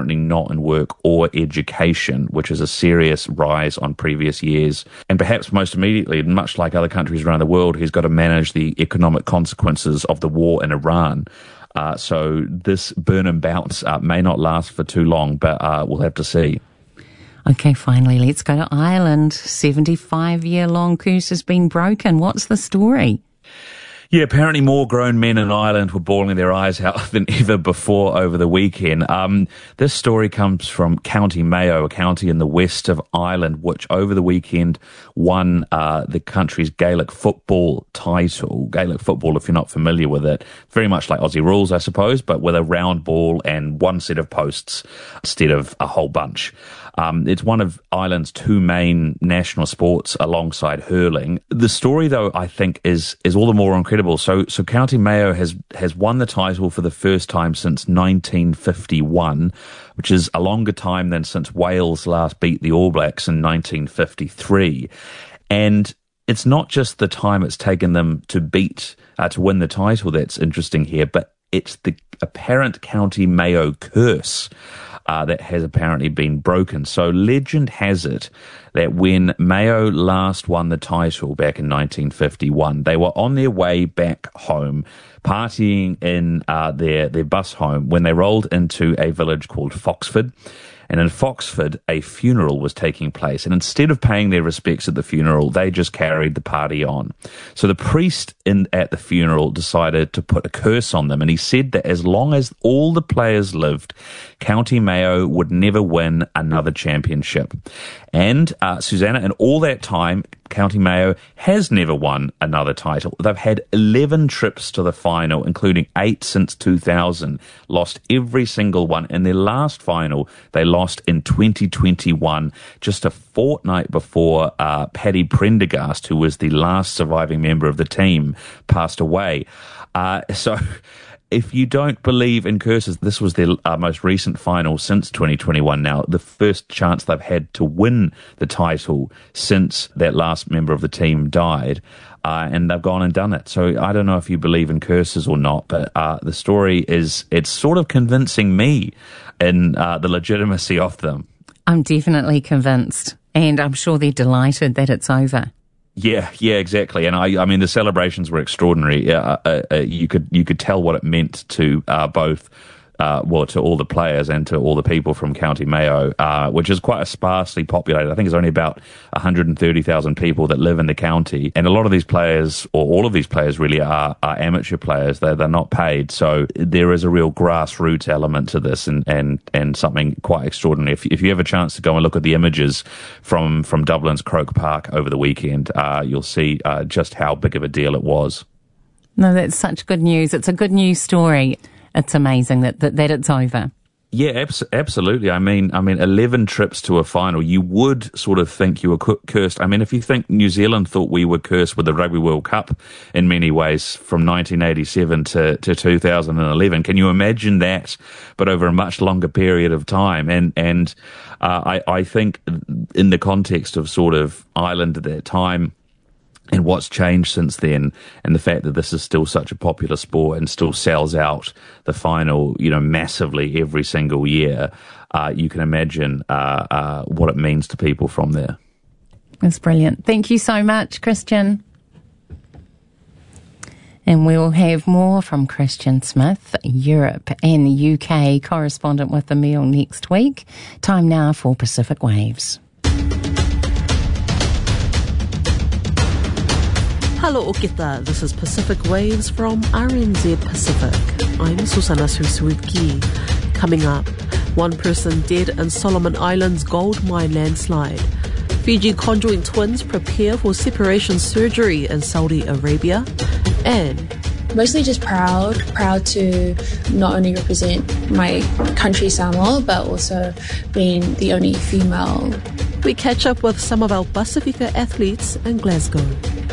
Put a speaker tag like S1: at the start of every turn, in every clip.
S1: currently not in work or education, which is a serious rise on previous years. And perhaps most immediately, much like other countries around the world, he's got to manage the economic consequences of the war in Iran. So this burn and bounce may not last for too long, but we'll have to see.
S2: Okay, finally, let's go to Ireland. 75-year-long curse has been broken. What's the story?
S1: Yeah, apparently more grown men in Ireland were bawling their eyes out than ever before over the weekend. This story comes from County Mayo, a county in the west of Ireland, which over the weekend won the country's Gaelic football title. Gaelic football, if you're not familiar with it, very much like Aussie rules, I suppose, but with a round ball and one set of posts instead of a whole bunch. It's one of Ireland's two main national sports alongside hurling. The story, though, I think is all the more incredible. So County Mayo has won the title for the first time since 1951, which is a longer time than since Wales last beat the All Blacks in 1953. And it's not just the time it's taken them to win the title that's interesting here, but it's the apparent County Mayo curse that has apparently been broken. So legend has it that when Mayo last won the title back in 1951, they were on their way back home, partying in their bus home, when they rolled into a village called Foxford. And in Foxford, a funeral was taking place. And instead of paying their respects at the funeral, they just carried the party on. So the priest at the funeral decided to put a curse on them. And he said that as long as all the players lived, County Mayo would never win another championship. And Susanna, in all that time, County Mayo has never won another title. They've had 11 trips to the final, including 8 since 2000, lost every single one. In their last final, they lost in 2021, just a fortnight before Paddy Prendergast, who was the last surviving member of the team, passed away. So if you don't believe in curses, this was their most recent final since 2021 now, the first chance they've had to win the title since that last member of the team died, and they've gone and done it. So I don't know if you believe in curses or not, but the story it's sort of convincing me in the legitimacy of them.
S2: I'm definitely convinced, and I'm sure they're delighted that it's over.
S1: Yeah, exactly. And I mean, the celebrations were extraordinary. You could tell what it meant to both, to all the players and to all the people from County Mayo, which is quite a sparsely populated. I think it's only about 130,000 people that live in the county. And a lot of these players, or all of these players really, are amateur players. They're not paid. So there is a real grassroots element to this and something quite extraordinary. If you have a chance to go and look at the images from Dublin's Croke Park over the weekend, you'll see just how big of a deal it was.
S2: No, that's such good news. It's a good news story. It's amazing that it's over.
S1: Yeah, absolutely. I mean, 11 trips to a final, you would sort of think you were cursed. I mean, if you think New Zealand thought we were cursed with the Rugby World Cup in many ways from 1987 to 2011, can you imagine that, but over a much longer period of time? And I think in the context of sort of Ireland at that time, and what's changed since then, and the fact that this is still such a popular sport and still sells out the final, massively every single year, you can imagine what it means to people from there.
S2: That's brilliant. Thank you so much, Christian. And we'll have more from Christian Smith, Europe and the UK correspondent with The Mail next week. Time now for Pacific Waves.
S3: Hello Okita, this is Pacific Waves from RNZ Pacific. I'm Susana Susuiki. Coming up, one person dead in Solomon Islands gold mine landslide. Fiji conjoined twins prepare for separation surgery in Saudi Arabia. And
S4: mostly just proud to not only represent my country Samoa, but also being the only female.
S3: We catch up with some of our Pasifika athletes in Glasgow.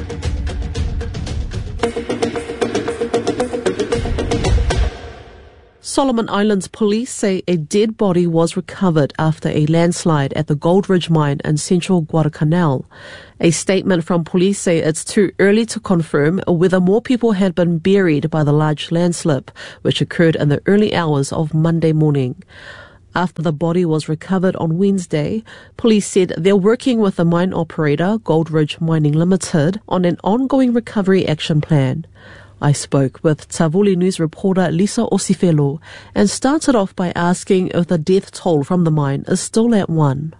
S3: Solomon Islands police say a dead body was recovered after a landslide at the Goldridge mine in central Guadalcanal. A statement from police say it's too early to confirm whether more people had been buried by the large landslip, which occurred in the early hours of Monday morning. After the body was recovered on Wednesday, police said they're working with the mine operator, Goldridge Mining Limited, on an ongoing recovery action plan. I spoke with Tavuli News reporter Lisa Osifelo and started off by asking if the death toll from the mine is still at 1.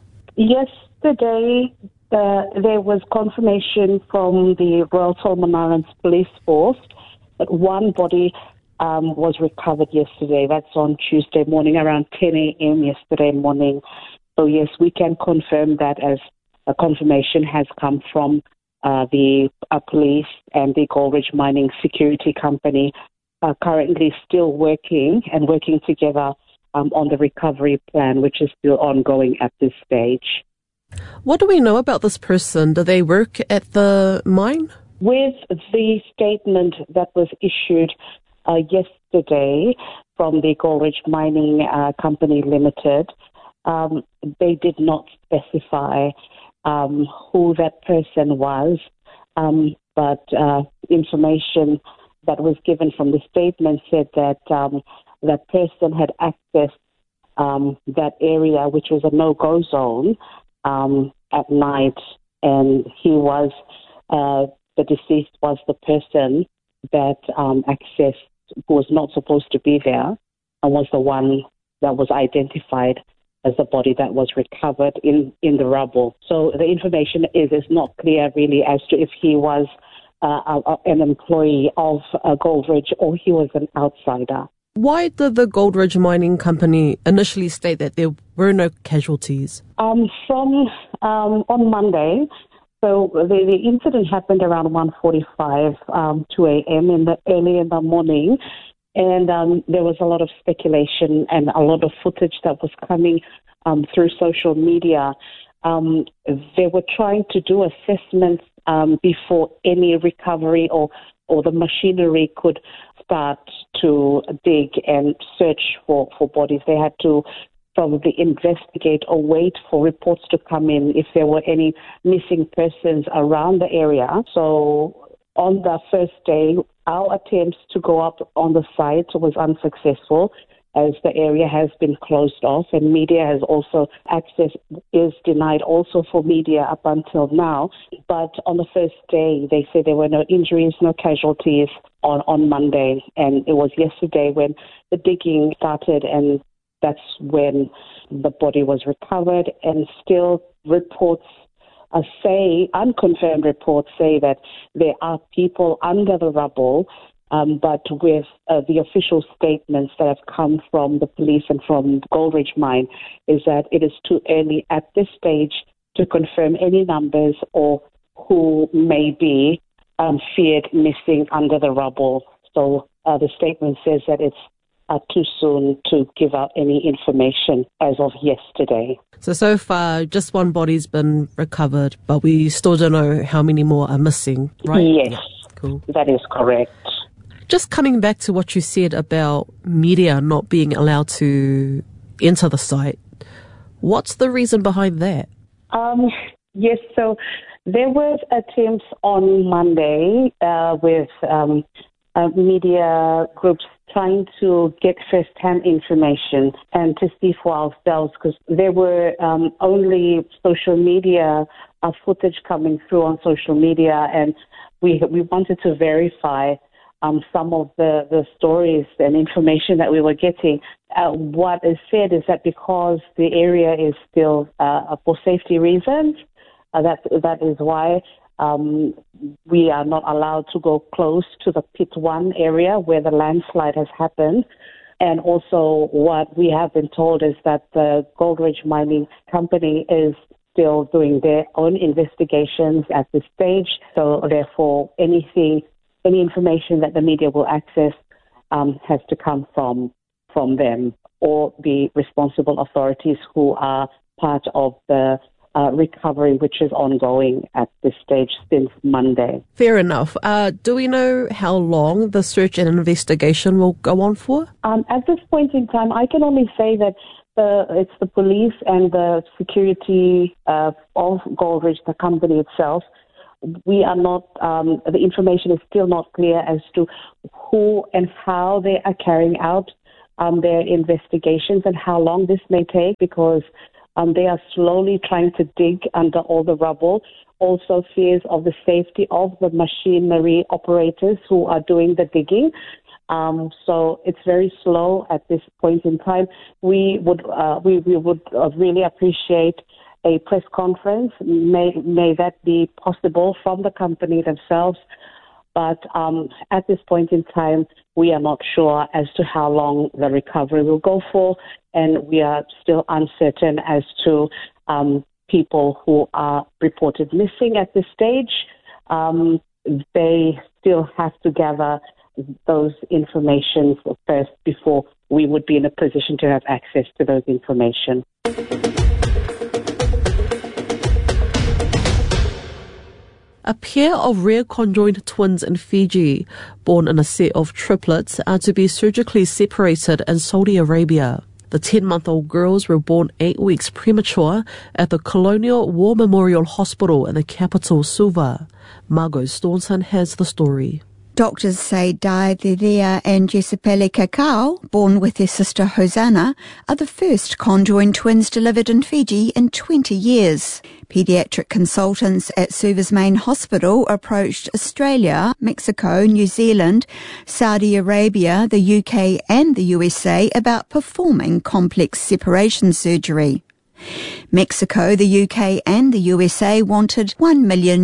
S5: Yesterday, there was confirmation from the Royal Solomon Islands Police Force that one body was recovered yesterday. That's on Tuesday morning around 10 a.m. yesterday morning. So yes, we can confirm that as a confirmation has come from the police and the Goldridge Mining Security Company are currently still working together on the recovery plan, which is still ongoing at this stage.
S3: What do we know about this person? Do they work at the mine?
S5: With the statement that was issued yesterday from the Goldridge Mining Company Limited, they did not specify who that person was, but information that was given from the statement said that that person had accessed that area, which was a no-go zone, at night, and he was the deceased was the person that accessed, who was not supposed to be there, and was the one that was identified as the body that was recovered in the rubble. So the information is not clear really as to if he was an employee of Goldridge or he was an outsider.
S3: Why did the Goldridge Mining Company initially state that there were no casualties?
S5: From on Monday, so the incident happened around 1:45 2 a.m. early in the morning, and there was a lot of speculation and a lot of footage that was coming through social media. They were trying to do assessments before any recovery or the machinery could start to dig and search for bodies. They had to probably investigate or wait for reports to come in if there were any missing persons around the area. So on the first day, our attempts to go up on the site was unsuccessful, as the area has been closed off and media has also, access is denied also for media up until now. But on the first day, they said there were no injuries, no casualties on Monday. And it was yesterday when the digging started, and that's when the body was recovered. And still reports unconfirmed reports say that there are people under the rubble, but with the official statements that have come from the police and from Goldridge Mine is that it is too early at this stage to confirm any numbers or who may be feared missing under the rubble. So the statement says that it's too soon to give out any information as of yesterday.
S3: So far, just one body's been recovered, but we still don't know how many more are missing, right?
S5: Yes,
S3: yeah. Cool.
S5: That is correct.
S3: Just coming back to what you said about media not being allowed to enter the site, what's the reason behind that?
S5: Yes, so there were attempts on Monday with media groups trying to get first-hand information and to see for ourselves, because there were only social media footage coming through on social media, and we wanted to verify some of the stories and information that we were getting. What is said is that because the area is still for safety reasons, that is why we are not allowed to go close to the Pit 1 area where the landslide has happened. And also what we have been told is that the Goldridge Mining Company is still doing their own investigations at this stage. So therefore, any information that the media will access has to come from them or the responsible authorities who are part of the recovery, which is ongoing at this stage since Monday.
S3: Fair enough. Do we know how long the search and investigation will go on for?
S5: At this point in time, I can only say that it's the police and the security of Goldridge, the company itself. We are not, the information is still not clear as to who and how they are carrying out their investigations and how long this may take, because they are slowly trying to dig under all the rubble. Also fears of the safety of the machinery operators who are doing the digging. So it's very slow at this point in time. We would really appreciate a press conference. May that be possible from the company themselves. But at this point in time, we are not sure as to how long the recovery will go for, and we are still uncertain as to people who are reported missing at this stage. They still have to gather those information first before we would be in a position to have access to those information.
S3: A pair of rare conjoined twins in Fiji, born in a set of triplets, are to be surgically separated in Saudi Arabia. The 10-month-old girls were born 8 weeks premature at the Colonial War Memorial Hospital in the capital, Suva. Margot Staunton has the story.
S6: Doctors say Daidea and Jessipele Kakao, born with their sister Hosanna, are the first conjoined twins delivered in Fiji in 20 years. Paediatric consultants at Suva's main hospital approached Australia, Mexico, New Zealand, Saudi Arabia, the UK and the USA about performing complex separation surgery. Mexico, the UK and the USA wanted $1 million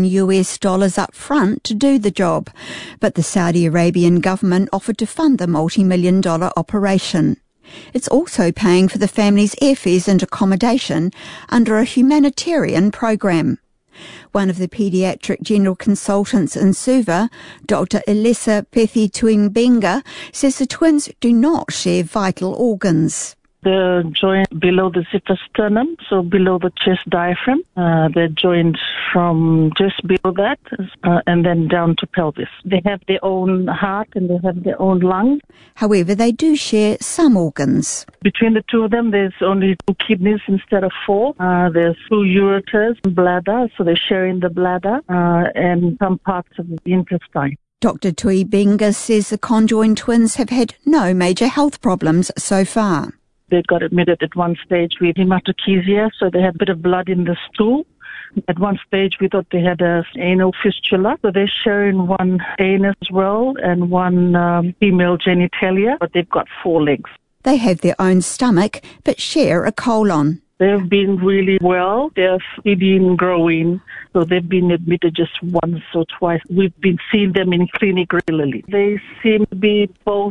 S6: up front to do the job, but the Saudi Arabian government offered to fund the multi-million-dollar operation. It's also paying for the family's airfares and accommodation under a humanitarian program. One of the paediatric general consultants in Suva, Dr. Elisa Pethi-Tuimbenga, says the twins do not share vital organs.
S7: They're joined below the sternum, so below the chest diaphragm. They're joined from just below that and then down to pelvis. They have their own heart and they have their own lungs.
S6: However, they do share some organs.
S7: Between the two of them, there's only 2 kidneys instead of 4. There's 2 ureters and bladder, so they're sharing the bladder and some parts of the intestine.
S6: Dr. Tuimbenga says the conjoined twins have had no major health problems so far.
S7: They got admitted at one stage with hematochezia, so they had a bit of blood in the stool. At one stage, we thought they had an anal fistula, so they're sharing one anus as well and one female genitalia, but they've got 4 legs.
S6: They have their own stomach, but share a colon.
S7: They've been really well. They're feeding, growing, so they've been admitted just once or twice. We've been seeing them in clinic regularly. They seem to be both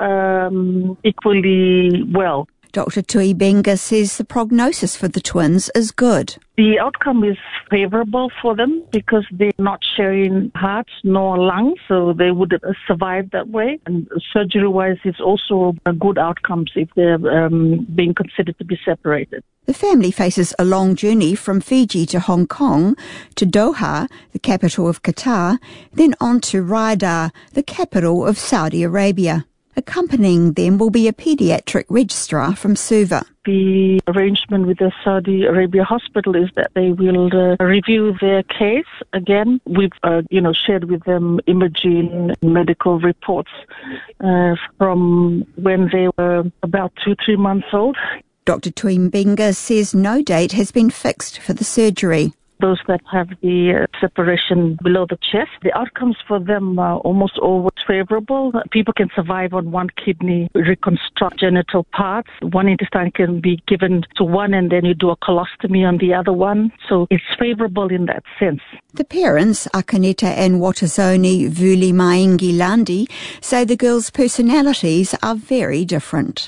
S7: equally well.
S6: Dr. Tuimbenga says the prognosis for the twins is good.
S7: The outcome is favorable for them because they're not sharing hearts nor lungs, so they would survive that way. And surgery-wise, it's also a good outcomes if they're being considered to be separated.
S6: The family faces a long journey from Fiji to Hong Kong, to Doha, the capital of Qatar, then on to Riyadh, the capital of Saudi Arabia. Accompanying them will be a paediatric registrar from Suva.
S7: The arrangement with the Saudi Arabia hospital is that they will review their case. Again, we've shared with them imaging medical reports from when they were about 2-3 months old.
S6: Dr. Tuimbenga says no date has been fixed for the surgery.
S7: Those that have the separation below the chest, the outcomes for them are almost always favorable. People can survive on 1 kidney, reconstruct genital parts. 1 intestine can be given to one and then you do a colostomy on the other one. So it's favorable in that sense.
S6: The parents, Akaneta and Watazoni Vuli Maingi Landi, say the girls' personalities are very different.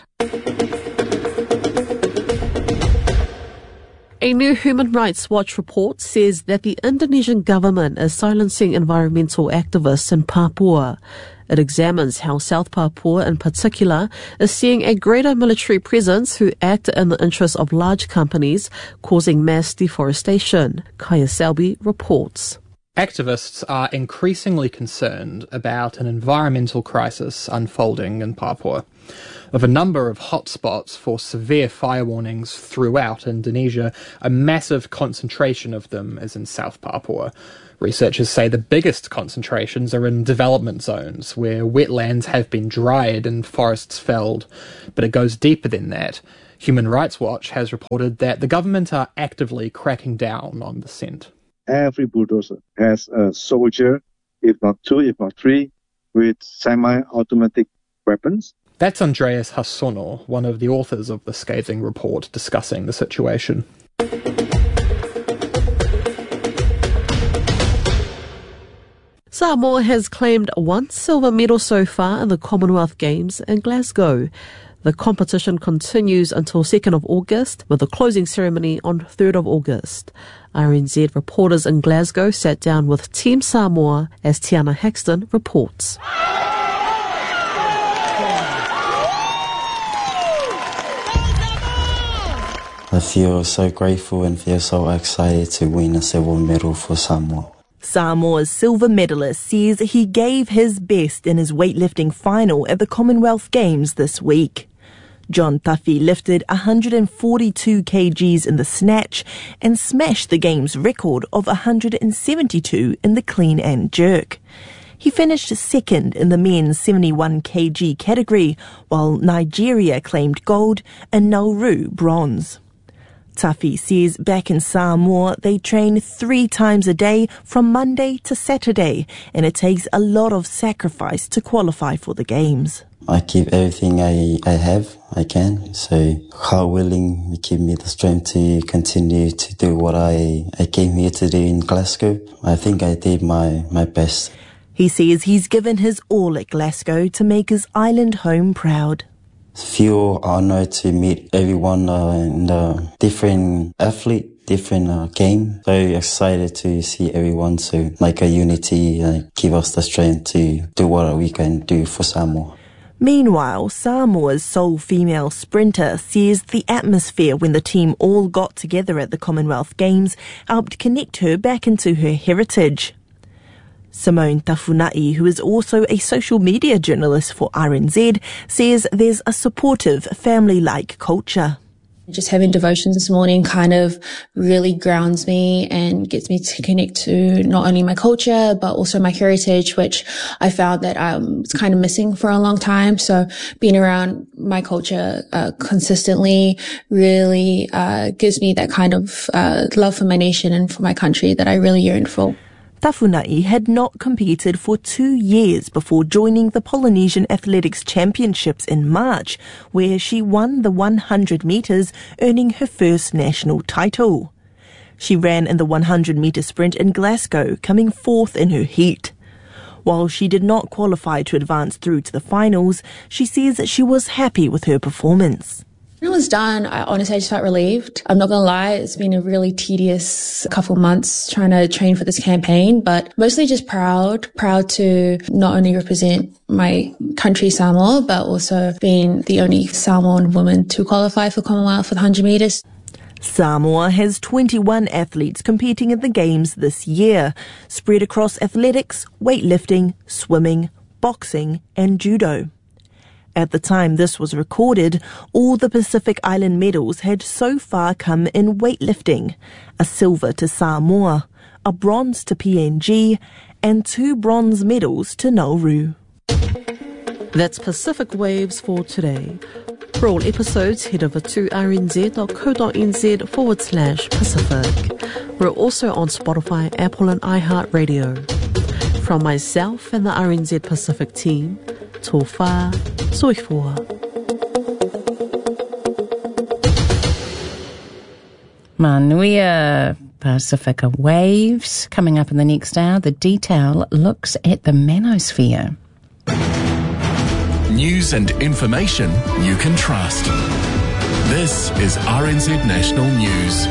S3: A new Human Rights Watch report says that the Indonesian government is silencing environmental activists in Papua. It examines how South Papua in particular is seeing a greater military presence who act in the interests of large companies, causing mass deforestation. Kaya Selby reports.
S8: Activists are increasingly concerned about an environmental crisis unfolding in Papua. Of a number of hotspots for severe fire warnings throughout Indonesia, a massive concentration of them is in South Papua. Researchers say the biggest concentrations are in development zones, where wetlands have been dried and forests felled. But it goes deeper than that. Human Rights Watch has reported that the government are actively cracking down on the scent.
S9: Every bulldozer has a soldier, if not two, if not three, with semi-automatic weapons.
S8: That's Andreas Hassono, one of the authors of the scathing report discussing the situation.
S3: Samoa has claimed one silver medal so far in the Commonwealth Games in Glasgow. The competition continues until 2nd of August, with a closing ceremony on 3rd of August. RNZ reporters in Glasgow sat down with Team Samoa, as Tiana Haxton reports.
S10: I feel so grateful and feel so excited to win a silver medal for Samoa.
S11: Samoa's silver medalist says he gave his best in his weightlifting final at the Commonwealth Games this week. John Tafi lifted 142 kgs in the snatch and smashed the game's record of 172 in the clean and jerk. He finished second in the men's 71 kg category, while Nigeria claimed gold and Nauru bronze. Tafi says back in Samoa they train 3 times a day from Monday to Saturday, and it takes a lot of sacrifice to qualify for the games.
S10: I keep everything I can, so how willing give me the strength to continue to do what I came here to do in Glasgow. I think I did my best.
S11: He says he's given his all at Glasgow to make his island home proud.
S10: Feel honored to meet everyone in the different athlete, different game. Very excited to see everyone, so like a unity, give us the strength to do what we can do for Samoa.
S11: Meanwhile, Samoa's sole female sprinter says the atmosphere when the team all got together at the Commonwealth Games helped connect her back into her heritage. Simone Tafunai, who is also a social media journalist for RNZ, says there's a supportive, family-like culture.
S4: Just having devotions this morning kind of really grounds me and gets me to connect to not only my culture, but also my heritage, which I found that I was kind of missing for a long time. So being around my culture consistently really gives me that kind of love for my nation and for my country that I really yearn for.
S11: Tafunai had not competed for 2 years before joining the Polynesian Athletics Championships in March, where she won the 100 metres, earning her first national title. She ran in the 100-metre sprint in Glasgow, coming 4th in her heat. While she did not qualify to advance through to the finals, she says that she was happy with her performance.
S4: When it was done, I just felt relieved. I'm not going to lie, it's been a really tedious couple months trying to train for this campaign, but mostly just proud to not only represent my country, Samoa, but also being the only Samoan woman to qualify for Commonwealth for the 100 metres.
S11: Samoa has 21 athletes competing in the Games this year, spread across athletics, weightlifting, swimming, boxing and judo. At the time this was recorded, all the Pacific Island medals had so far come in weightlifting, a silver to Samoa, a bronze to PNG, and 2 bronze medals to Nauru.
S3: That's Pacific Waves for today. For all episodes, head over to rnz.co.nz/Pacific. We're also on Spotify, Apple and iHeartRadio. From myself and the RNZ Pacific team, Tōwha Soifua.
S2: Manuia Pacifica Waves. Coming up in the next hour, the Detail looks at the manosphere.
S12: News and information you can trust. This is RNZ National News.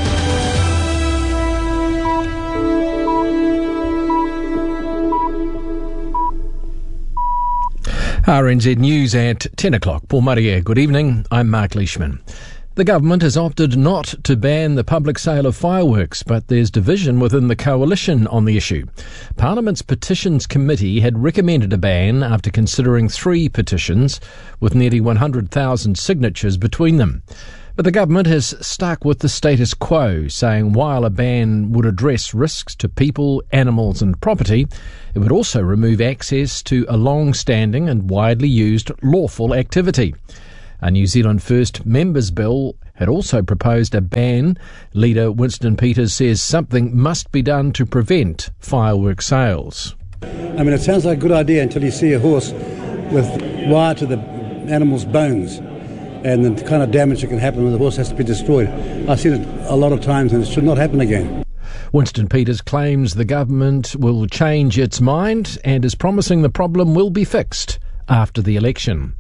S13: RNZ News at 10 o'clock. Paul Maria, good evening. I'm Mark Leishman. The government has opted not to ban the public sale of fireworks, but there's division within the coalition on the issue. Parliament's Petitions Committee had recommended a ban after considering 3 petitions with nearly 100,000 signatures between them. But the government has stuck with the status quo, saying while a ban would address risks to people, animals and property, it would also remove access to a long-standing and widely used lawful activity. A New Zealand First Members Bill had also proposed a ban. Leader Winston Peters says something must be done to prevent fireworks sales.
S14: I mean, it sounds like a good idea until you see a horse with wire to the animal's bones and the kind of damage that can happen when the horse has to be destroyed. I've seen it a lot of times and it should not happen again.
S13: Winston Peters claims the government will change its mind and is promising the problem will be fixed after the election.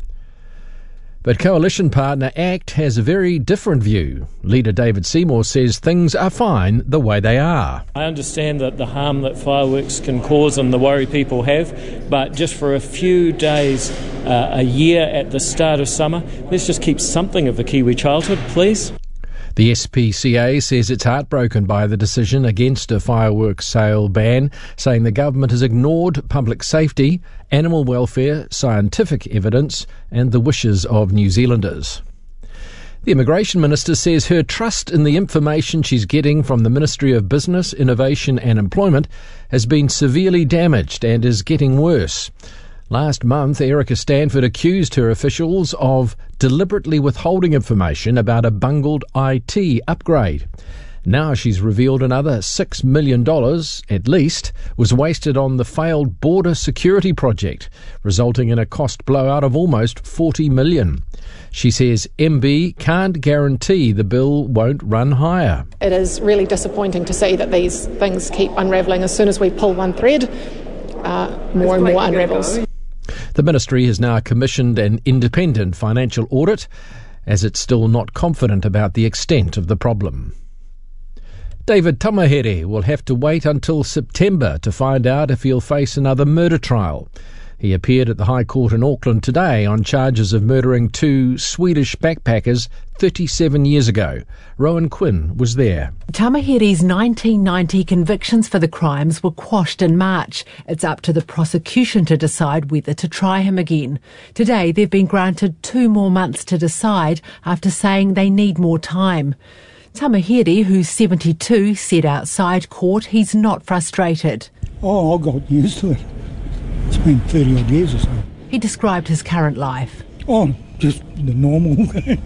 S13: But coalition partner ACT has a very different view. Leader David Seymour says things are fine the way they are.
S15: I understand that the harm that fireworks can cause and the worry people have, but just for a few days a year at the start of summer, let's just keep something of the Kiwi childhood, please.
S13: The SPCA says it's heartbroken by the decision against a fireworks sale ban, saying the government has ignored public safety, animal welfare, scientific evidence and the wishes of New Zealanders. The Immigration Minister says her trust in the information she's getting from the Ministry of Business, Innovation and Employment has been severely damaged and is getting worse. Last month, Erica Stanford accused her officials of deliberately withholding information about a bungled IT upgrade. Now she's revealed another $6 million, at least, was wasted on the failed border security project, resulting in a cost blowout of almost $40 million. She says MB can't guarantee the bill won't run higher.
S16: It is really disappointing to see that these things keep unravelling. As soon as we pull one thread, more and more unravels.
S13: The ministry has now commissioned an independent financial audit, as it's still not confident about the extent of the problem. David Tamahere will have to wait until September to find out if he'll face another murder trial. He appeared at the High Court in Auckland today on charges of murdering 2 Swedish backpackers 37 years ago. Rowan Quinn was there.
S17: Tamahere's 1990 convictions for the crimes were quashed in March. It's up to the prosecution to decide whether to try him again. Today they've been granted 2 more months to decide after saying they need more time. Tamahere, who's 72, said outside court he's not frustrated.
S18: I got used to it. It's been 30 odd years or so.
S17: He described his current life.
S18: Just the normal,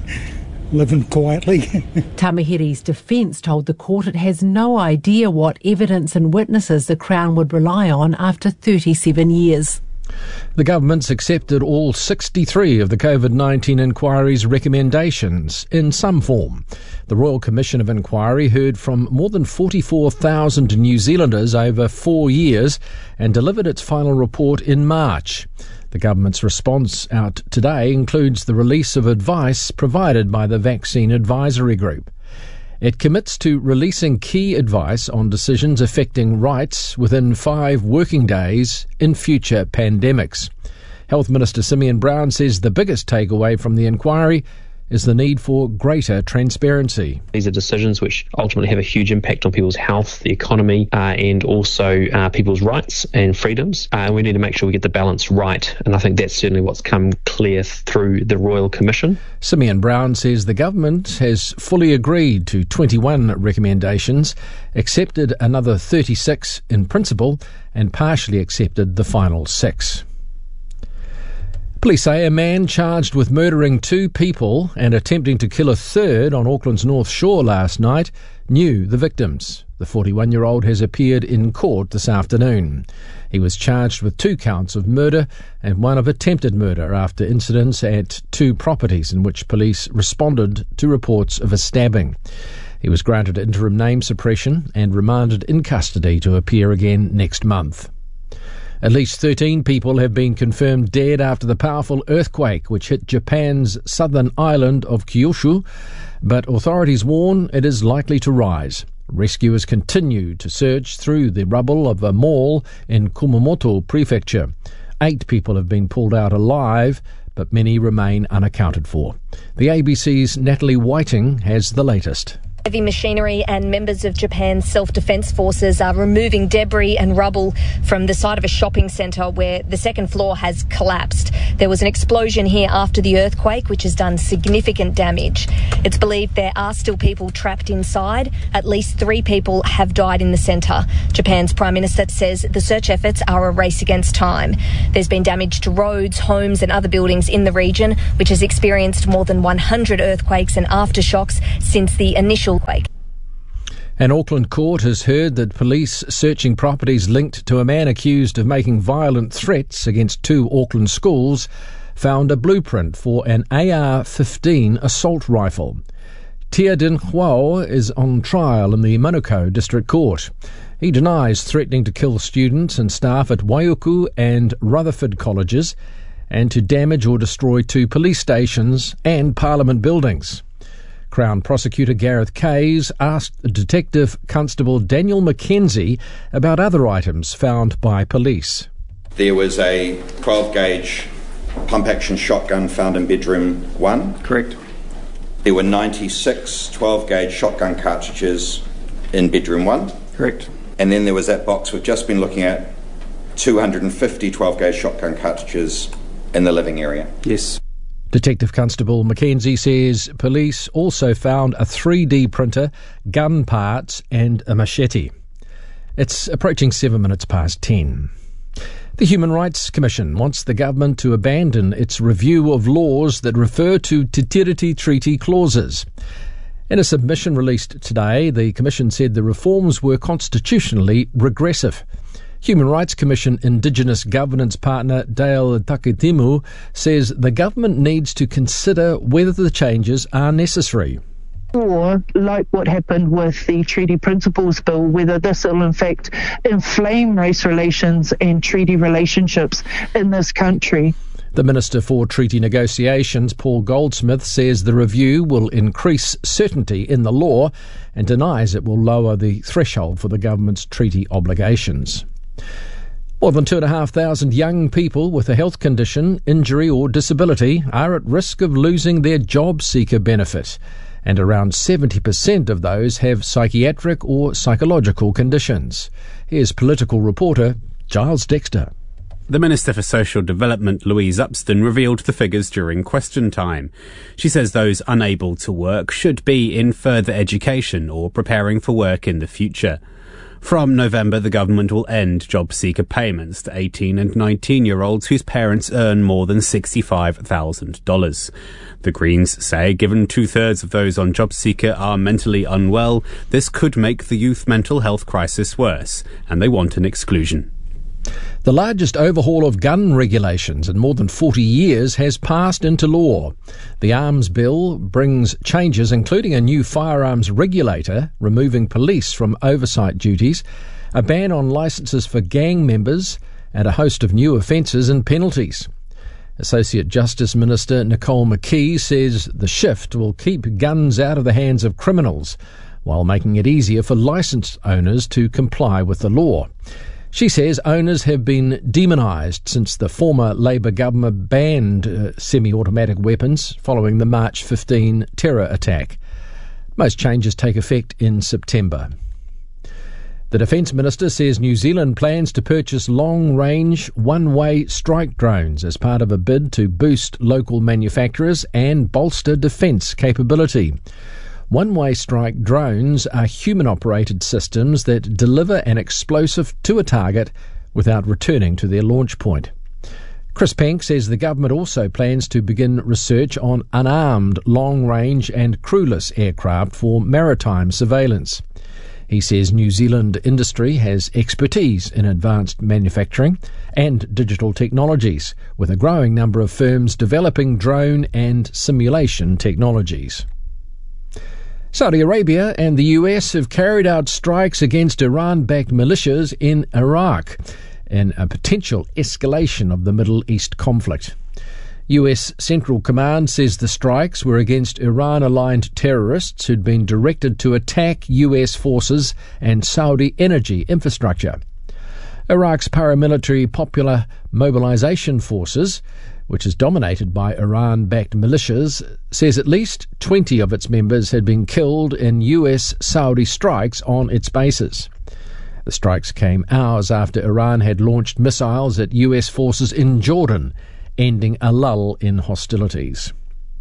S18: living quietly.
S17: Tamahere's defence told the court it has no idea what evidence and witnesses the Crown would rely on after 37 years.
S13: The government's accepted all 63 of the COVID-19 inquiry's recommendations in some form. The Royal Commission of Inquiry heard from more than 44,000 New Zealanders over 4 years and delivered its final report in March. The government's response out today includes the release of advice provided by the Vaccine Advisory Group. It commits to releasing key advice on decisions affecting rights within 5 working days in future pandemics. Health Minister Simeon Brown says the biggest takeaway from the inquiry is the need for greater transparency.
S19: These are decisions which ultimately have a huge impact on people's health, the economy, and also people's rights and freedoms. We need to make sure we get the balance right, and I think that's certainly what's come clear through the Royal Commission.
S13: Simeon Brown says the government has fully agreed to 21 recommendations, accepted another 36 in principle, and partially accepted the final 6. Police say a man charged with murdering 2 people and attempting to kill a third on Auckland's North Shore last night knew the victims. The 41-year-old has appeared in court this afternoon. He was charged with 2 counts of murder and 1 of attempted murder after incidents at 2 properties in which police responded to reports of a stabbing. He was granted interim name suppression and remanded in custody to appear again next month. At least 13 people have been confirmed dead after the powerful earthquake which hit Japan's southern island of Kyushu, but authorities warn it is likely to rise. Rescuers continue to search through the rubble of a mall in Kumamoto Prefecture. 8 people have been pulled out alive, but many remain unaccounted for. The ABC's Natalie Whiting has the latest.
S20: Heavy machinery and members of Japan's self-defence forces are removing debris and rubble from the side of a shopping centre where the second floor has collapsed. There was an explosion here after the earthquake, which has done significant damage. It's believed there are still people trapped inside. At least 3 people have died in the centre. Japan's Prime Minister says the search efforts are a race against time. There's been damage to roads, homes and other buildings in the region, which has experienced more than 100 earthquakes and aftershocks since the initial quake.
S13: An Auckland court has heard that police searching properties linked to a man accused of making violent threats against 2 Auckland schools found a blueprint for an AR-15 assault rifle. Tia Din Huo is on trial in the Manukau District Court. He denies threatening to kill students and staff at Waiuku and Rutherford colleges and to damage or destroy 2 police stations and Parliament buildings. Crown Prosecutor Gareth Kays asked Detective Constable Daniel McKenzie about other items found by police.
S21: There was a 12-gauge pump-action shotgun found in bedroom 1.
S22: Correct.
S21: There were 96 12-gauge shotgun cartridges in bedroom 1.
S22: Correct.
S21: And then there was that box we've just been looking at, 250 12-gauge shotgun cartridges in the living area.
S22: Yes.
S13: Detective Constable McKenzie says police also found a 3D printer, gun parts and a machete. It's approaching 7 minutes past 10. The Human Rights Commission wants the government to abandon its review of laws that refer to Te Tiriti Treaty clauses. In a submission released today, the Commission said the reforms were constitutionally regressive. Human Rights Commission Indigenous governance partner Dale Takitimu says the government needs to consider whether the changes are necessary.
S23: Or, like what happened with the Treaty Principles Bill, whether this will in fact inflame race relations and treaty relationships in this country.
S13: The Minister for Treaty Negotiations, Paul Goldsmith, says the review will increase certainty in the law and denies it will lower the threshold for the government's treaty obligations. More than 2,500 young people with a health condition, injury or disability are at risk of losing their job seeker benefit, and around 70% of those have psychiatric or psychological conditions. Here's political reporter Giles Dexter.
S24: The Minister for Social Development, Louise Upston, revealed the figures during question time. She says those unable to work should be in further education or preparing for work in the future. From November, the government will end job seeker payments to 18 and 19-year-olds whose parents earn more than $65,000. The Greens say given 2/3 of those on job seeker are mentally unwell, this could make the youth mental health crisis worse, and they want an exclusion.
S13: The largest overhaul of gun regulations in more than 40 years has passed into law. The Arms Bill brings changes including a new firearms regulator, removing police from oversight duties, a ban on licences for gang members, and a host of new offences and penalties. Associate Justice Minister Nicole McKee says the shift will keep guns out of the hands of criminals while making it easier for licence owners to comply with the law. She says owners have been demonised since the former Labour government banned semi-automatic weapons following the March 15 terror attack. Most changes take effect in September. The Defence Minister says New Zealand plans to purchase long-range, one-way strike drones as part of a bid to boost local manufacturers and bolster defence capability. One-way strike drones are human-operated systems that deliver an explosive to a target without returning to their launch point. Chris Penk says the government also plans to begin research on unarmed, long-range and crewless aircraft for maritime surveillance. He says New Zealand industry has expertise in advanced manufacturing and digital technologies, with a growing number of firms developing drone and simulation technologies. Saudi Arabia and the US have carried out strikes against Iran-backed militias in Iraq in a potential escalation of the Middle East conflict. US Central Command says the strikes were against Iran-aligned terrorists who'd been directed to attack US forces and Saudi energy infrastructure. Iraq's paramilitary Popular Mobilization Forces, which is dominated by Iran-backed militias, says at least 20 of its members had been killed in US-Saudi strikes on its bases. The strikes came hours after Iran had launched missiles at US forces in Jordan, ending a lull in hostilities.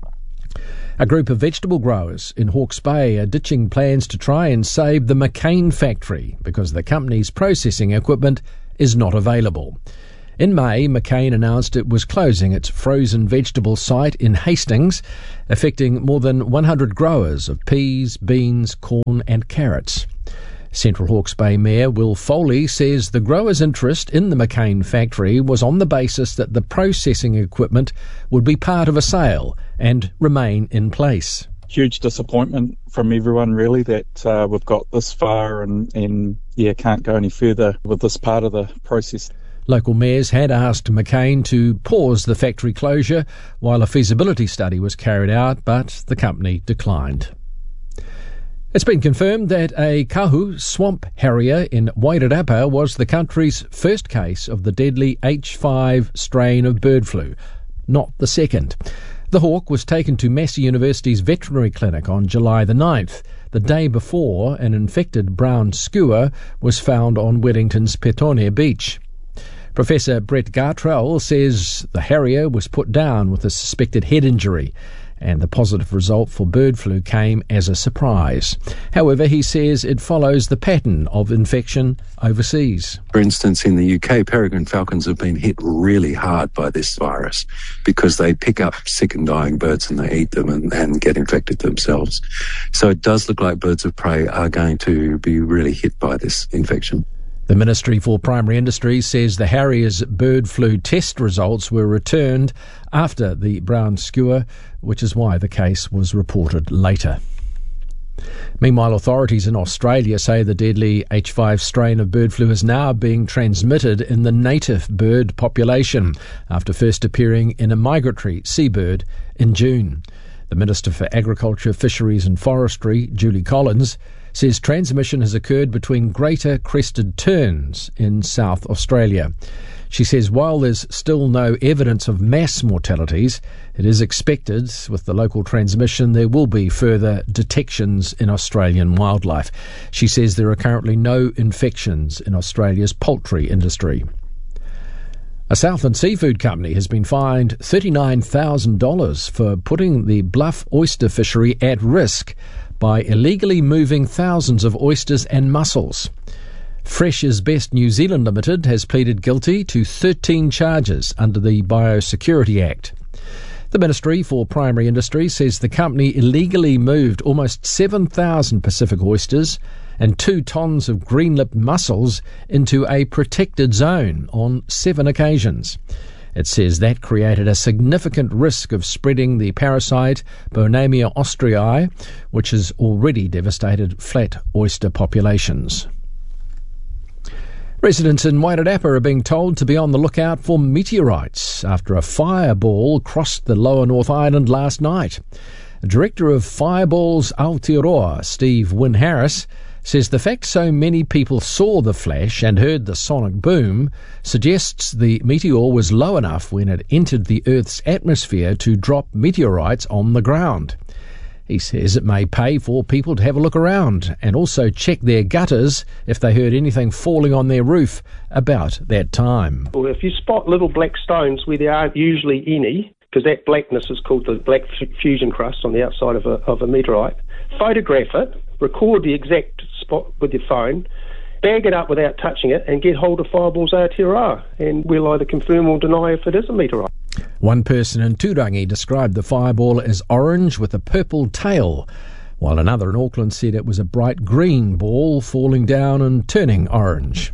S13: A group of vegetable growers in Hawke's Bay are ditching plans to try and save the McCain factory because the company's processing equipment is not available. In May, McCain announced it was closing its frozen vegetable site in Hastings, affecting more than 100 growers of peas, beans, corn and carrots. Central Hawke's Bay Mayor Will Foley says the growers' interest in the McCain factory was on the basis that the processing equipment would be part of a sale and remain in place.
S1: Huge disappointment from everyone, really, that we've got this far and can't go any further with this part of the process.
S13: Local mayors had asked McCain to pause the factory closure while a feasibility study was carried out, but the company declined. It's been confirmed that a Kahu swamp harrier in Wairarapa was the country's first case of the deadly H5 strain of bird flu, not the second. The hawk was taken to Massey University's veterinary clinic on July the 9th, the day before an infected brown skua was found on Wellington's Petone Beach. Professor Brett Gartrell says the harrier was put down with a suspected head injury, and the positive result for bird flu came as a surprise. However, he says it follows the pattern of infection overseas.
S5: For instance, in the UK, peregrine falcons have been hit really hard by this virus because they pick up sick and dying birds and they eat them and get infected themselves. So it does look like birds of prey are going to be really hit by this infection.
S13: The Ministry for Primary Industries says the harrier's bird flu test results were returned after the brown skua, which is why the case was reported later. Meanwhile, authorities in Australia say the deadly H5 strain of bird flu is now being transmitted in the native bird population after first appearing in a migratory seabird in June. The Minister for Agriculture, Fisheries and Forestry, Julie Collins, says transmission has occurred between greater crested terns in South Australia. She says while there's still no evidence of mass mortalities, it is expected with the local transmission there will be further detections in Australian wildlife. She says there are currently no infections in Australia's poultry industry. A Southland seafood company has been fined $39,000 for putting the Bluff oyster fishery at risk by illegally moving thousands of oysters and mussels. Fresh is Best New Zealand Limited has pleaded guilty to 13 charges under the Biosecurity Act. The Ministry for Primary Industries says the company illegally moved almost 7,000 Pacific oysters and 2 tons of green-lipped mussels into a protected zone on 7 occasions. It says that created a significant risk of spreading the parasite Boehmia austriae, which has already devastated flat oyster populations. Residents in Wairarapa are being told to be on the lookout for meteorites after a fireball crossed the lower North Island last night. Director of Fireballs Aotearoa, Steve Wynne Harris, says the fact so many people saw the flash and heard the sonic boom suggests the meteor was low enough when it entered the Earth's atmosphere to drop meteorites on the ground. He says it may pay for people to have a look around and also check their gutters if they heard anything falling on their roof about that time.
S7: Well, if you spot little black stones where there aren't usually any, because that blackness is called the black fusion crust on the outside of a meteorite, photograph it, record the exact spot with your phone, bag it up without touching it, and get hold of Fireballs Aotearoa, and we'll either confirm or deny if it is a meteorite.
S13: One person in Turangi described the fireball as orange with a purple tail, while another in Auckland said it was a bright green ball falling down and turning orange.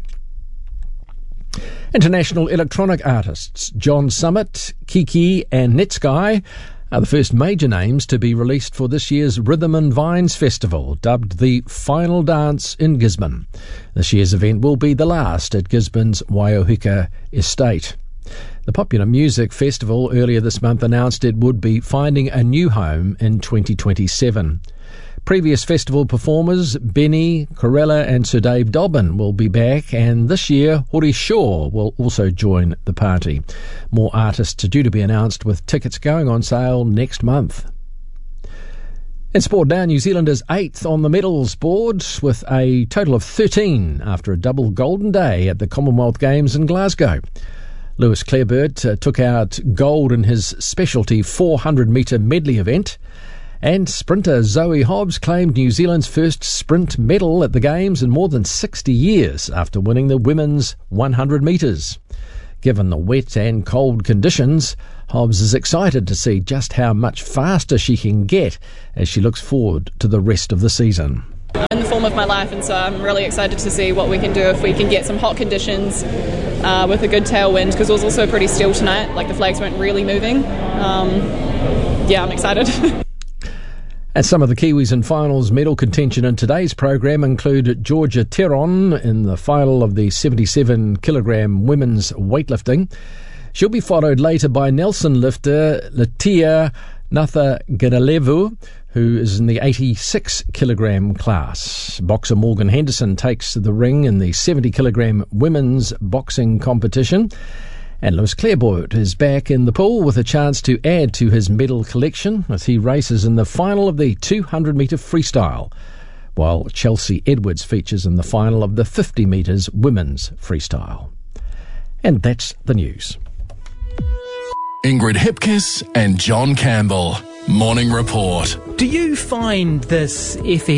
S13: International electronic artists John Summit, Kiki and Netsky are the first major names to be released for this year's Rhythm and Vines Festival, dubbed the Final Dance in Gisborne. This year's event will be the last at Gisborne's Waiuhika estate. The Popular Music Festival earlier this month announced it would be finding a new home in 2027. Previous festival performers Benny, Corella and Sir Dave Dobbin will be back, and this year Hori Shaw will also join the party. More artists are due to be announced, with tickets going on sale next month. In sport now, New Zealand is 8th on the medals board with a total of 13 after a double golden day at the Commonwealth Games in Glasgow. Lewis Clareburt took out gold in his specialty 400-metre medley event, and sprinter Zoe Hobbs claimed New Zealand's first sprint medal at the Games in more than 60 years after winning the women's 100 metres. Given the wet and cold conditions, Hobbs is excited to see just how much faster she can get as she looks forward to the rest of the season.
S6: In the form of my life, and so I'm really excited to see what we can do if we can get some hot conditions with a good tailwind, because it was also pretty still tonight, like the flags weren't really moving. I'm excited.
S13: And some of the Kiwis in finals medal contention in today's program include Georgia Teron in the final of the 77-kilogram women's weightlifting. She'll be followed later by Nelson lifter Latia Nathaganalevu, who is in the 86-kilogram class. Boxer Morgan Henderson takes the ring in the 70-kilogram women's boxing competition. And Lewis Clareburt is back in the pool with a chance to add to his medal collection as he races in the final of the 200-metre freestyle, while Chelsea Edwards features in the final of the 50 metres women's freestyle. And that's the news.
S12: Ingrid Hipkiss and John Campbell. Morning Report.
S8: Do you find this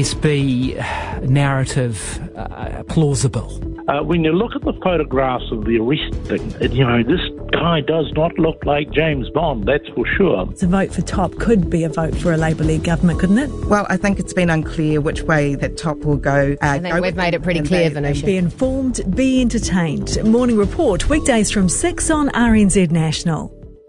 S8: FSB narrative plausible?
S9: When you look at the photographs of the arresting, this guy does not look like James Bond, that's for sure.
S22: The vote for Top could be a vote for a Labour-led government, couldn't it?
S25: Well, I think it's been unclear which way that Top will go.
S26: I think we've made it pretty clear, Venetia.
S22: Be informed, be entertained. Morning Report, weekdays from 6 on RNZ National.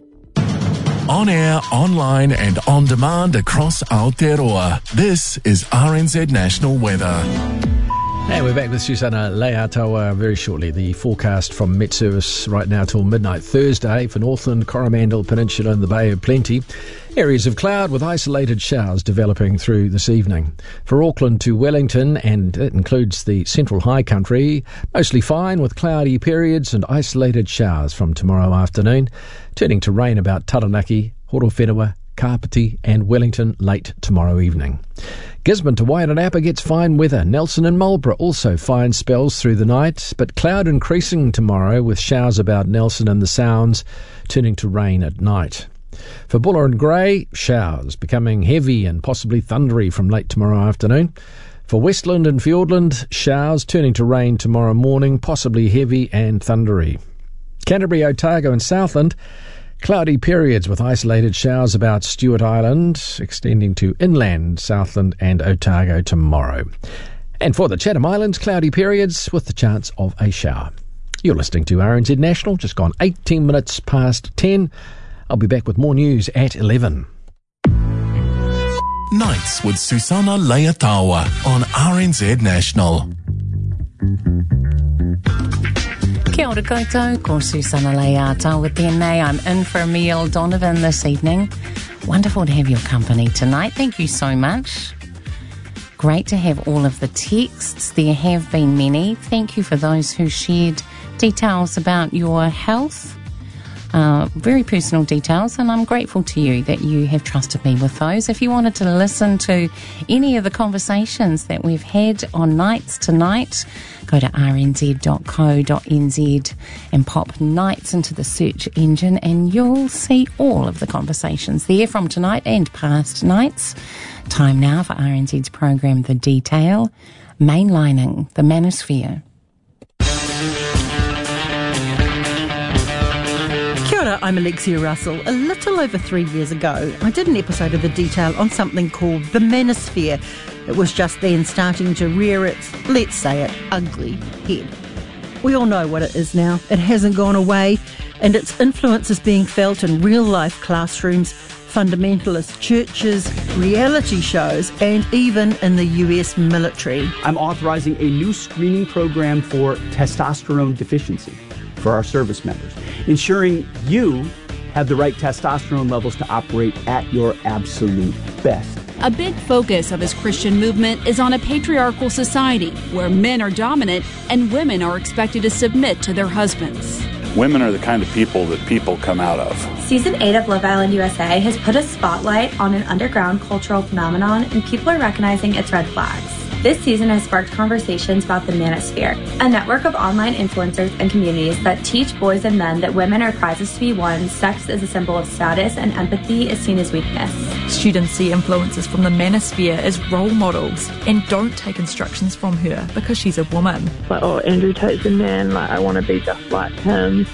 S12: On air, online and on demand across Aotearoa. This is RNZ National Weather.
S13: And we're back with Susana Leatawa very shortly. The forecast from Met Service right now till midnight Thursday for Northland, Coromandel Peninsula and the Bay of Plenty. Areas of cloud with isolated showers developing through this evening. For Auckland to Wellington, and it includes the central high country, mostly fine with cloudy periods and isolated showers from tomorrow afternoon, turning to rain about Taranaki, Horowhenua, Kapiti and Wellington late tomorrow evening. Gisborne to Wairanapa gets fine weather. Nelson and Marlborough also fine spells through the night, but cloud increasing tomorrow with showers about Nelson and the Sounds, turning to rain at night. For Buller and Grey, showers becoming heavy and possibly thundery from late tomorrow afternoon. For Westland and Fiordland, showers turning to rain tomorrow morning, possibly heavy and thundery. Canterbury, Otago and Southland, cloudy periods with isolated showers about Stewart Island, extending to inland Southland and Otago tomorrow. And for the Chatham Islands, cloudy periods with the chance of a shower. You're listening to RNZ National, just gone 18 minutes past 10. I'll be back with more news at 11.
S12: Nights with Susana Leatawa on RNZ National.
S2: Kia ora koutou, ko Susana Leatawa with tēnei. I'm in for Emile Donovan this evening. Wonderful to have your company tonight. Thank you so much. Great to have all of the texts. There have been many. Thank you for those who shared details about your health. Very personal details, and I'm grateful to you that you have trusted me with those. If you wanted to listen to any of the conversations that we've had on Nights Tonight, go to rnz.co.nz and pop Nights into the search engine and you'll see all of the conversations there from tonight and past nights. Time now for RNZ's program The Detail, mainlining the manosphere.
S27: Kia ora, I'm Alexia Russell. A little over 3 years ago, I did an episode of The Detail on something called the manosphere. It was just then starting to rear its, let's say it, ugly head. We all know what it is now. It hasn't gone away, and its influence is being felt in real-life classrooms, fundamentalist churches, reality shows, and even in the US military.
S28: I'm authorizing a new screening program for testosterone deficiency for our service members, ensuring you have the right testosterone levels to operate at your absolute best.
S3: A big focus of his Christian movement is on a patriarchal society where men are dominant and women are expected to submit to their husbands.
S4: Women are the kind of people that people come out of.
S10: Season 8 of Love Island USA has put a spotlight on an underground cultural phenomenon, and people are recognizing its red flags. This season has sparked conversations about the Manosphere, a network of online influencers and communities that teach boys and men that women are prizes to be won, sex is a symbol of status, and empathy is seen as weakness.
S11: Students see influencers from the Manosphere as role models and don't take instructions from her because she's a woman.
S14: Like, oh, Andrew Tate's a man, like, I want to be just like him.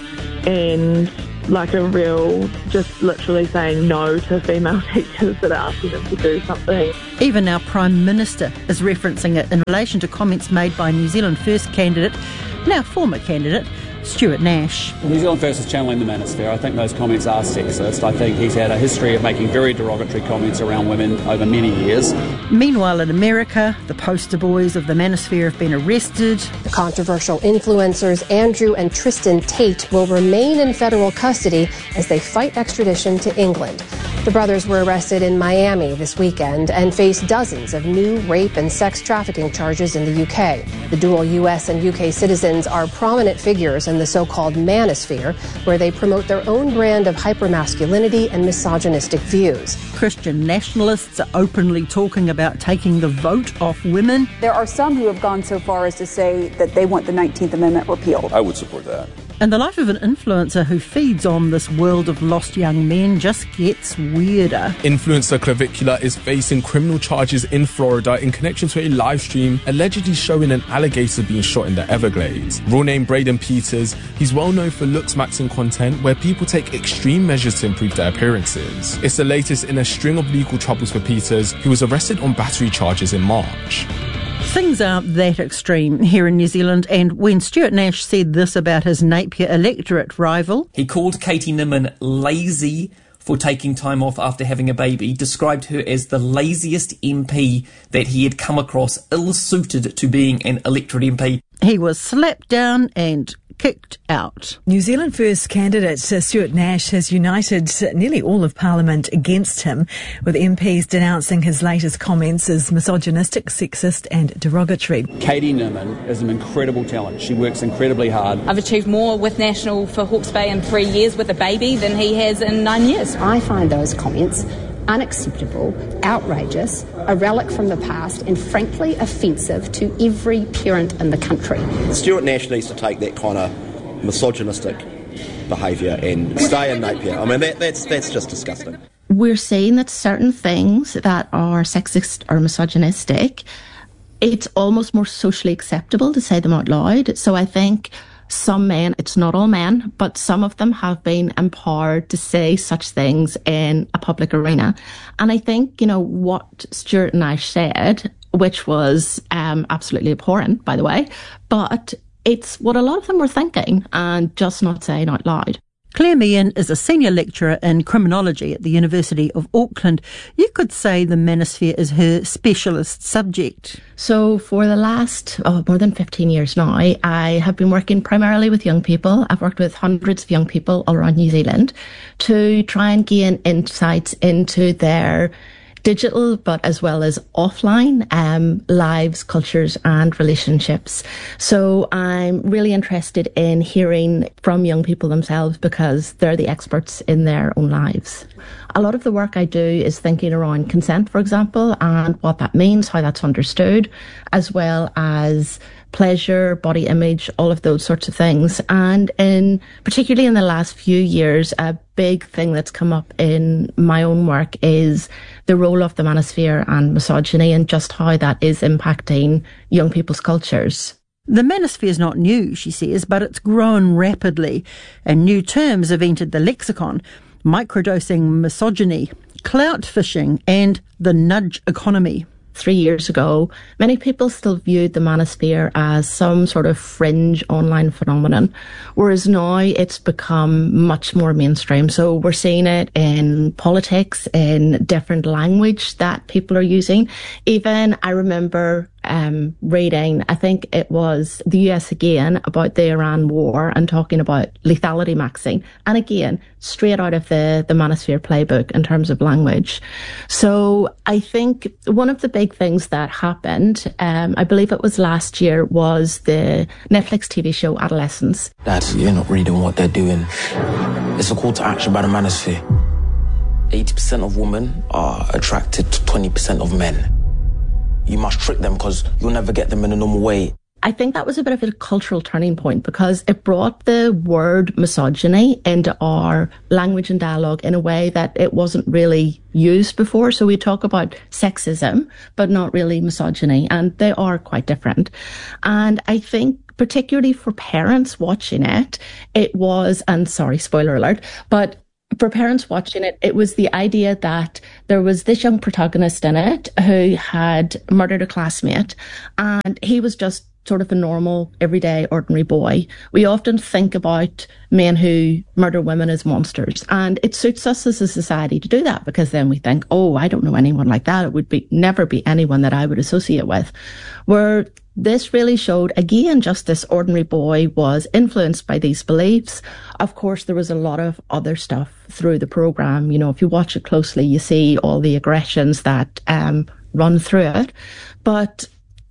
S14: And like a real, just literally saying no to female teachers that are asking them to do something.
S27: Even our Prime Minister is referencing it in relation to comments made by New Zealand First candidate, now former candidate, Stuart Nash.
S15: New Zealand First is channeling the Manosphere. I think those comments are sexist. I think he's had a history of making very derogatory comments around women over many years.
S27: Meanwhile, in America, the poster boys of the Manosphere have been arrested.
S16: The controversial influencers Andrew and Tristan Tate will remain in federal custody as they fight extradition to England. The brothers were arrested in Miami this weekend and face dozens of new rape and sex trafficking charges in the UK. The dual US and UK citizens are prominent figures in the so-called Manosphere, where they promote their own brand of hypermasculinity and misogynistic views.
S27: Christian nationalists are openly talking about taking the vote off women.
S18: There are some who have gone so far as to say that they want the 19th Amendment repealed.
S4: I would support that.
S27: And the life of an influencer who feeds on this world of lost young men just gets weirder.
S29: Influencer Clavicula is facing criminal charges in Florida in connection to a live stream allegedly showing an alligator being shot in the Everglades. Real name Braden Peters, he's well known for looks-maxing content where people take extreme measures to improve their appearances. It's the latest in a string of legal troubles for Peters, who was arrested on battery charges in March.
S27: Things aren't that extreme here in New Zealand, and when Stuart Nash said this about his Napier electorate rival...
S30: He called Katie Nimmin lazy for taking time off after having a baby, described her as the laziest MP that he had come across, ill-suited to being an electorate MP.
S27: He was slapped down and kicked out.
S22: New Zealand First candidate Stuart Nash has united nearly all of Parliament against him, with MPs denouncing his latest comments as misogynistic, sexist and derogatory.
S15: Katie Nimmin is an incredible talent. She works incredibly hard.
S31: I've achieved more with National for Hawke's Bay in 3 years with a baby than he has in 9 years.
S32: I find those comments unacceptable, outrageous, a relic from the past, and frankly offensive to every parent in the country.
S33: Stuart Nash needs to take that kind of misogynistic behaviour and stay in Napier. I mean, that's just disgusting.
S34: We're seeing that certain things that are sexist or misogynistic, it's almost more socially acceptable to say them out loud. So I think some men, it's not all men, but some of them have been empowered to say such things in a public arena. And I think, what Stuart Nash said, which was absolutely abhorrent, by the way, but it's what a lot of them were thinking and just not saying out loud.
S27: Claire Meehan is a senior lecturer in criminology at the University of Auckland. You could say the Manosphere is her specialist subject.
S34: So for the last more than 15 years now, I have been working primarily with young people. I've worked with hundreds of young people all around New Zealand to try and gain insights into their digital, but as well as offline lives, cultures and relationships. So I'm really interested in hearing from young people themselves because they're the experts in their own lives. A lot of the work I do is thinking around consent, for example, and what that means, how that's understood, as well as pleasure, body image, all of those sorts of things. And particularly in the last few years, a big thing that's come up in my own work is the role of the Manosphere and misogyny and just how that is impacting young people's cultures.
S27: The Manosphere is not new, she says, but it's grown rapidly, and new terms have entered the lexicon: microdosing, misogyny, clout fishing, and the nudge economy.
S34: 3 years ago, many people still viewed the Manosphere as some sort of fringe online phenomenon, whereas now it's become much more mainstream. So we're seeing it in politics, in different language that people are using. Even I remember reading, I think it was the US again, about the Iran war and talking about lethality maxing. And again, straight out of the Manosphere playbook in terms of language. So I think one of the big things that happened, I believe it was last year, was the Netflix TV show Adolescence.
S1: Dad, you're not reading what they're doing. It's a call to action by the Manosphere. 80% of women are attracted to 20% of men. You must trick them because you'll never get them in a normal way.
S34: I think that was a bit of a cultural turning point because it brought the word misogyny into our language and dialogue in a way that it wasn't really used before. So we talk about sexism, but not really misogyny, and they are quite different. And I think particularly for parents watching it, it was, and sorry, spoiler alert, but for parents watching it, it was the idea that there was this young protagonist in it who had murdered a classmate, and he was just sort of a normal, everyday, ordinary boy. We often think about men who murder women as monsters, and it suits us as a society to do that because then we think, oh, I don't know anyone like that. It would never be anyone that I would associate with. Where this really showed, again, just this ordinary boy was influenced by these beliefs. Of course, there was a lot of other stuff through the programme. You know, if you watch it closely, you see all the aggressions that run through it. But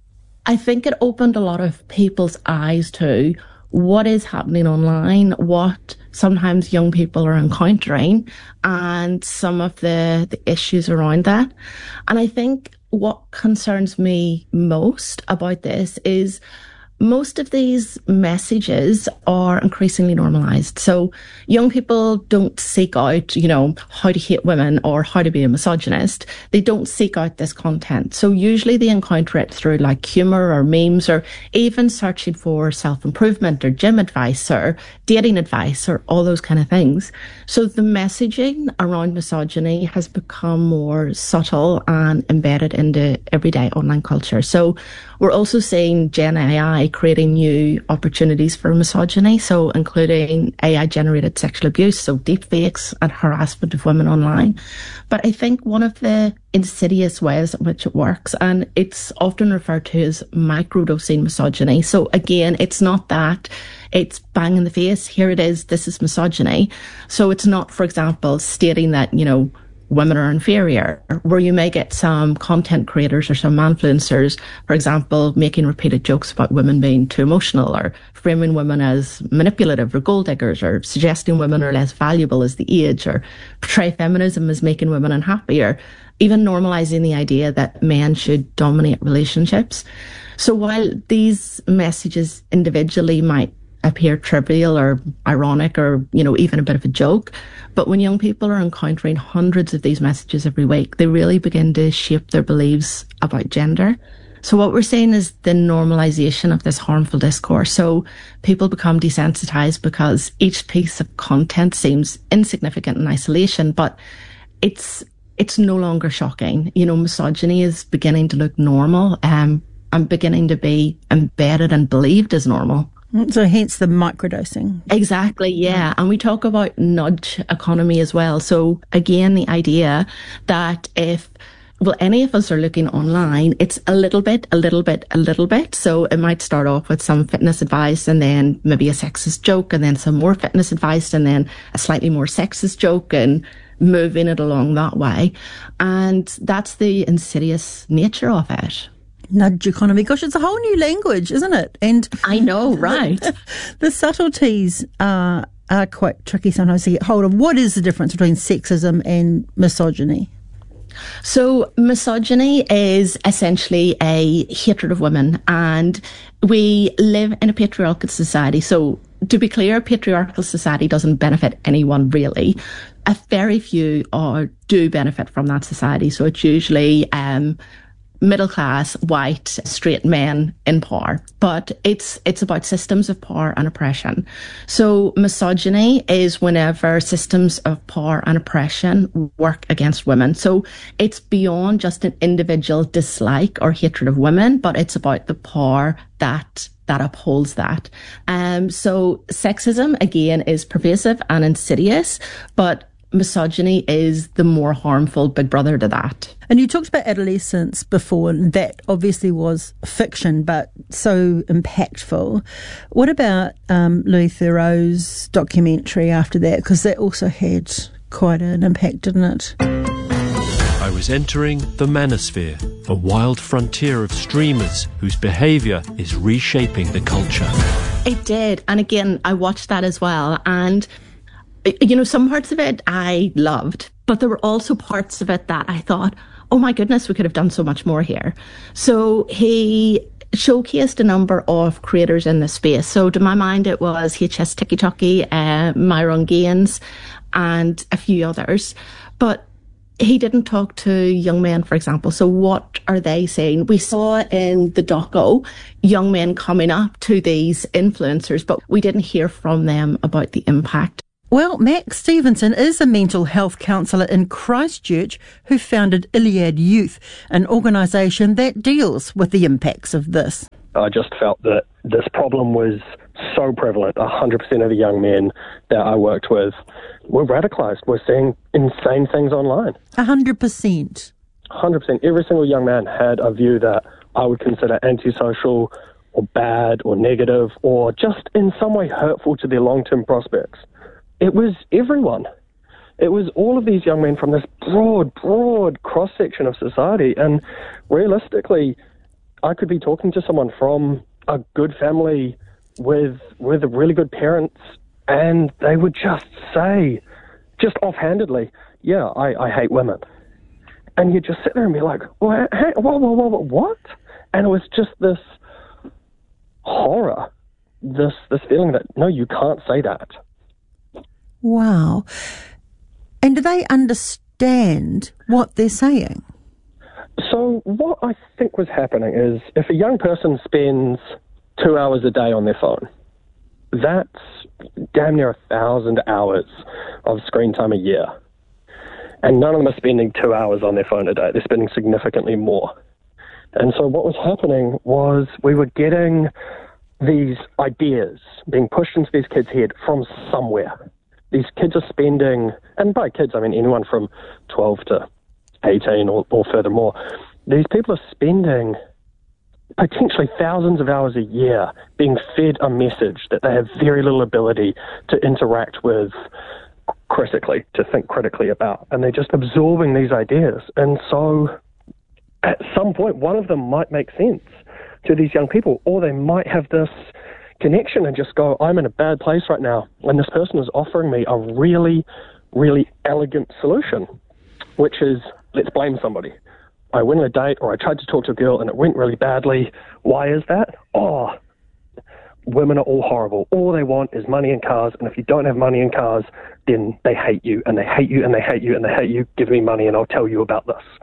S34: I think it opened a lot of people's eyes to what is happening online, what sometimes young people are encountering, and some of the issues around that. And I think what concerns me most about this is most of these messages are increasingly normalised. So young people don't seek out, you know, how to hate women or how to be a misogynist. They don't seek out this content. So usually they encounter it through like humour or memes, or even searching for self-improvement or gym advice or dating advice or all those kind of things. So the messaging around misogyny has become more subtle and embedded into everyday online culture. So we're also seeing Gen AI creating new opportunities for misogyny, so including AI-generated sexual abuse, so deepfakes and harassment of women online. But I think one of the insidious ways in which it works, and it's often referred to as microdosing misogyny. So again, it's not that it's bang in the face, here it is, this is misogyny. So it's not, for example, stating that, you know, women are inferior, where you may get some content creators or some influencers, for example, making repeated jokes about women being too emotional, or framing women as manipulative or gold diggers, or suggesting women are less valuable as the age, or portray feminism as making women unhappy, or even normalising the idea that men should dominate relationships. So while these messages individually might appear trivial or ironic or, you know, even a bit of a joke, but when young people are encountering hundreds of these messages every week, they really begin to shape their beliefs about gender. So what we're seeing is the normalisation of this harmful discourse. So people become desensitised because each piece of content seems insignificant in isolation, but it's no longer shocking. You know, misogyny is beginning to look normal and beginning to be embedded and believed as normal.
S27: So hence the microdosing.
S34: Exactly, yeah. And we talk about nudge economy as well. So again, the idea that if, well, any of us are looking online, it's a little bit. So it might start off with some fitness advice and then maybe a sexist joke and then some more fitness advice and then a slightly more sexist joke, and moving it along that way. And that's the insidious nature of it.
S27: Nudge economy. Gosh, it's a whole new language, isn't it? And
S34: I know, right?
S27: The subtleties are quite tricky sometimes to get hold of. What is the difference between sexism and misogyny?
S34: So misogyny is essentially a hatred of women, and we live in a patriarchal society. So to be clear, patriarchal society doesn't benefit anyone really. A very few do benefit from that society. So it's usually middle class, white, straight men in power. But it's about systems of power and oppression. So misogyny is whenever systems of power and oppression work against women. So it's beyond just an individual dislike or hatred of women, but it's about the power that upholds that. So sexism, again, is pervasive and insidious, but misogyny is the more harmful big brother to that.
S27: And you talked about adolescence before, and that obviously was fiction, but so impactful. What about Louis Theroux's documentary after that? Because that also had quite an impact, didn't it?
S5: I was entering the manosphere, a wild frontier of streamers whose behaviour is reshaping the culture.
S34: It did. And again, I watched that as well. And, you know, some parts of it I loved, but there were also parts of it that I thought, oh my goodness, we could have done so much more here. So he showcased a number of creators in the space. So to my mind, it was HS TikTok, Myron Gaines, and a few others. But he didn't talk to young men, for example. So what are they saying? We saw in the doco young men coming up to these influencers, but we didn't hear from them about the impact.
S27: Well, Max Stevenson is a mental health counsellor in Christchurch who founded Iliad Youth, an organisation that deals with the impacts of this.
S6: I just felt that this problem was so prevalent. 100% of the young men that I worked with were radicalised, were seeing insane things online.
S27: 100%?
S6: 100%. Every single young man had a view that I would consider antisocial or bad or negative or just in some way hurtful to their long-term prospects. It was everyone. It was all of these young men from this broad cross-section of society. And realistically, I could be talking to someone from a good family with really good parents, and they would just say, just offhandedly, yeah, I hate women. And you just sit there and be like, well, hey, what? And it was just this horror, this feeling that, no, you can't say that.
S27: Wow. And do they understand what they're saying?
S6: So what I think was happening is if a young person spends 2 hours a day on their phone, that's damn near 1,000 hours of screen time a year. And none of them are spending 2 hours on their phone a day. They're spending significantly more. And so what was happening was we were getting these ideas being pushed into these kids' head from somewhere. These kids are spending, and by kids I mean anyone from 12 to 18 or furthermore, these people are spending potentially thousands of hours a year being fed a message that they have very little ability to interact with critically, to think critically about. And they're just absorbing these ideas. And so at some point, one of them might make sense to these young people, or they might have this connection and just go, I'm in a bad place right now, and this person is offering me a really, really elegant solution, which is, let's blame somebody. I went on a date, or I tried to talk to a girl and it went really badly. Why is that? Oh, women are all horrible. All they want is money and cars, and if you don't have money and cars, then they hate you, and they hate you, and they hate you, and they hate you. Give me money and I'll tell you about this.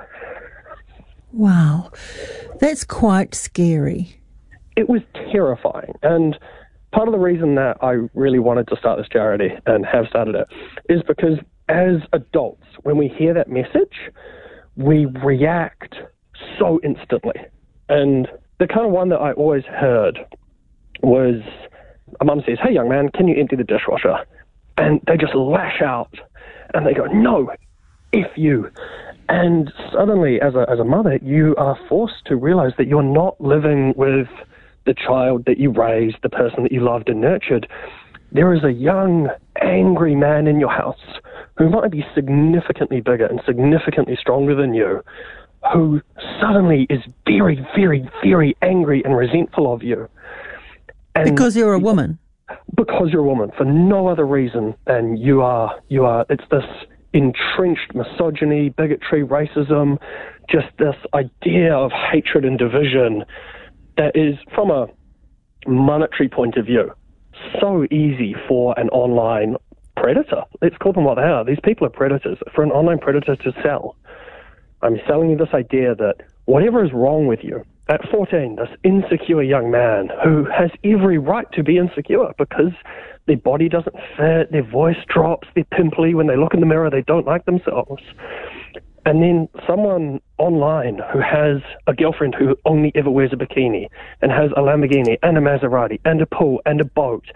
S27: Wow. That's quite scary.
S6: It was terrifying. And part of the reason that I really wanted to start this charity and have started it is because as adults, when we hear that message, we react so instantly. And the kind of one that I always heard was a mum says, hey, young man, can you empty the dishwasher? And they just lash out and they go, no, F you. And suddenly, as a mother, you are forced to realize that you're not living with the child that you raised, the person that you loved and nurtured. There is a young, angry man in your house who might be significantly bigger and significantly stronger than you, who suddenly is very, very, very angry and resentful of you. And
S27: because you're a woman?
S6: Because you're a woman, for no other reason than you are, it's this entrenched misogyny, bigotry, racism, just this idea of hatred and division that is, from a monetary point of view, so easy for an online predator. Let's call them what they are. These people are predators. For an online predator to sell, I'm selling you this idea that whatever is wrong with you, at 14, this insecure young man who has every right to be insecure because their body doesn't fit, their voice drops, they're pimply, when they look in the mirror they don't like themselves. And then someone online who has a girlfriend who only ever wears a bikini and has a Lamborghini and a Maserati and a pool and a boat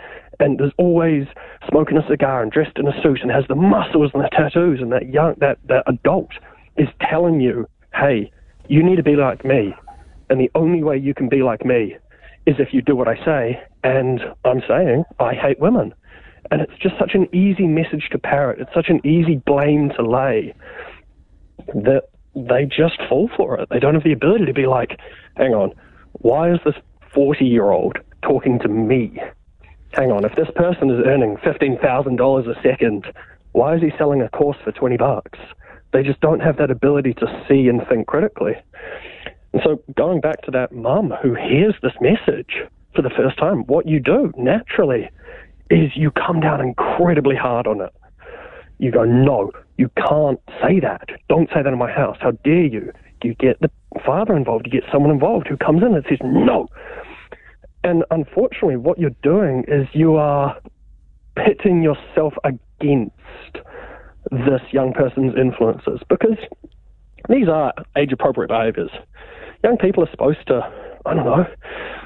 S6: and is always smoking a cigar and dressed in a suit and has the muscles and the tattoos, and that adult is telling you, hey, you need to be like me, and the only way you can be like me is if you do what I say, and I'm saying I hate women. And it's just such an easy message to parrot. It's such an easy blame to lay that they just fall for it. They don't have the ability to be like, hang on, why is this 40-year-old talking to me? Hang on, if this person is earning $15,000 a second, why is he selling a course for $20? They just don't have that ability to see and think critically. And so going back to that mum who hears this message for the first time, what you do naturally is you come down incredibly hard on it. You go, no, you can't say that. Don't say that in my house. How dare you? You get the father involved. You get someone involved who comes in and says, no. And unfortunately, what you're doing is you are pitting yourself against this young person's influences, because these are age-appropriate behaviours. Young people are supposed to, I don't know,